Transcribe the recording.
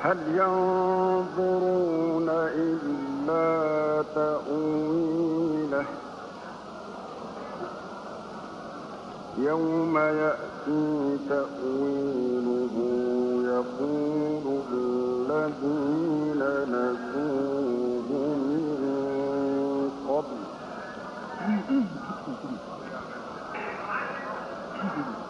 هل ينظرون إلا تأويله يوم يأتي تأويله يقول الذين نسوه من قبل